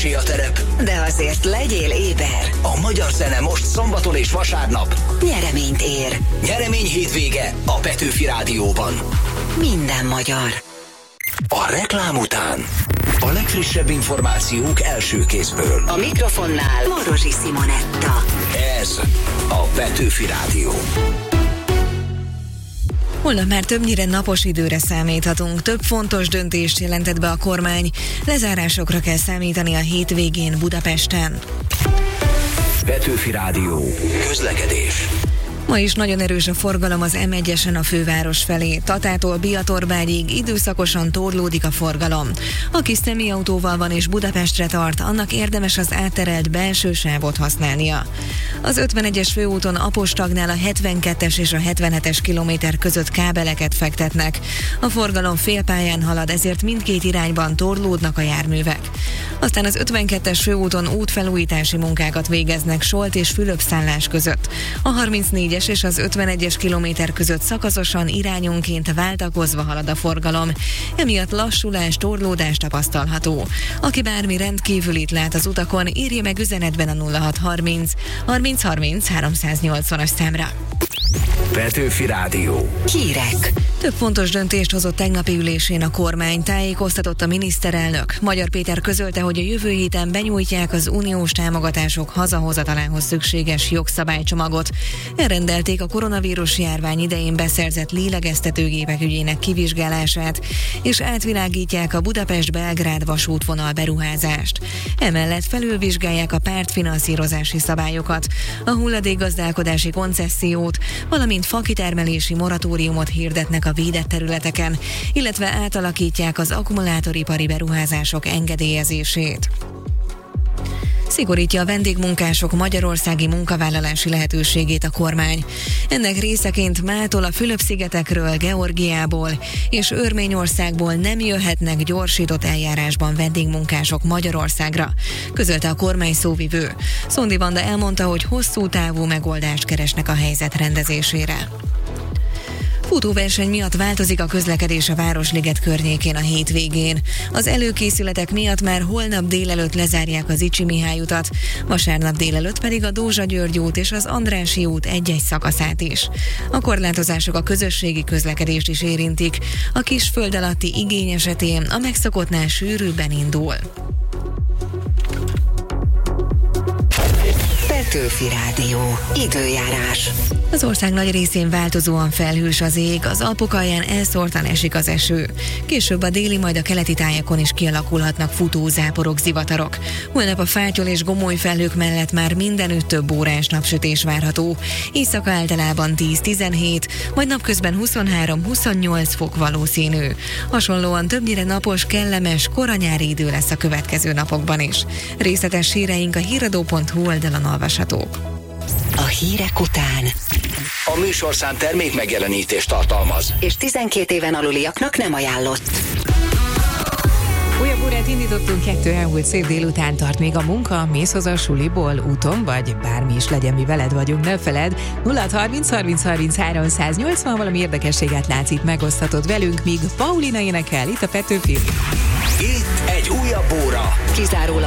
kissé a terep, de azért legyél éber. a magyar zene most szombaton és vasárnap Nyereményt ér. nyeremény hétvége a Petőfi Rádióban. Minden magyar. A reklám után a legfrissebb információk első kézből. A mikrofonnál Marosi Simonetta. Ez a Petőfi Rádió. Holnap már többnyire napos időre számíthatunk. Több fontos döntést jelentett be a kormány. Lezárásokra kell számítani a hétvégén Budapesten. Petőfi Rádió. Közlekedés. Ma is nagyon erős a forgalom az M1-esen a főváros felé. Tatától Biatorbágyig időszakosan torlódik a forgalom. Aki személyautóval van és Budapestre tart, annak érdemes az átterelt belső sávot használnia. Az 51-es főúton Apostagnál a 72-es és a 77-es kilométer között kábeleket fektetnek. A forgalom félpályán halad, ezért mindkét irányban torlódnak a járművek. Aztán az 52-es főúton útfelújítási munkákat végeznek Solt és Fülöp-szállás között. A 34-es és az 51-es kilométer között szakaszosan irányonként váltakozva halad a forgalom. Emiatt lassulás, torlódás tapasztalható. Aki bármi rendkívülit lát az utakon, írja meg üzenetben a 0630 30 30 380-as számra. Petőfi Rádió. Hírek. Több fontos döntést hozott tegnapi ülésén a kormány, tájékoztatott a miniszterelnök. Magyar Péter közölte, hogy a jövő héten benyújtják az uniós támogatások hazahozatalához szükséges jogszabálycsomagot. Elrendelték a koronavírus járvány idején beszerzett lélegeztetőgépek ügyének kivizsgálását, és átvilágítják a Budapest-Belgrád vasútvonal beruházást. Emellett felülvizsgálják a pártfinanszírozási szabályokat, a hulladékgazdálkodási koncessziót, valamint fakitermelési moratóriumot hirdetnek a védett területeken, illetve átalakítják az akkumulátoripari beruházások engedélyezését. Szigorítja a vendégmunkások magyarországi munkavállalási lehetőségét a kormány. Ennek részeként Máltól, a Fülöp-szigetekről, Georgiából és Örményországból nem jöhetnek gyorsított eljárásban vendégmunkások Magyarországra, közölte a kormány szóvivő. Szondi Vanda elmondta, hogy hosszú távú megoldást keresnek a helyzet rendezésére. Futóverseny miatt változik a közlekedés a Városliget környékén a hétvégén. Az előkészületek miatt már holnap délelőtt lezárják az Icsi Mihály utat, vasárnap délelőtt pedig a Dózsa-György út és az Andrássy út egy-egy szakaszát is. A korlátozások a közösségi közlekedést is érintik. A kis föld alatti igény esetén a megszokottnál sűrűbben indul. Petőfi Rádió. Időjárás. Az ország nagy részén változóan felhős az ég, az Alpok alján elszórtan esik az eső. Később a déli, majd a keleti tájakon is kialakulhatnak futózáporok, zivatarok. Holnap a fátyol és gomoly felhők mellett már mindenütt több órás napsütés várható. Éjszaka általában 10-17, majd napközben 23-28 fok valószínű. Hasonlóan többnyire napos, kellemes, koranyári idő lesz a következő napokban is. Részletes híreink a híradó.hu oldalon olvashatók. A hírek után. A műsorszám termék megjelenítést tartalmaz. És 12 éven aluliaknak nem ajánlott. Újabb órát indítottunk, 2 elmúlt szép délután tart még a munka, mész haza a suliból, úton vagy bármi is legyen, mi veled vagyunk, ne feled. 0630 30 30 380, valami érdekességet látsz, itt megoszthatod velünk, míg Paulina énekel itt a Petőfi. Itt egy újabb óra. Kizárólag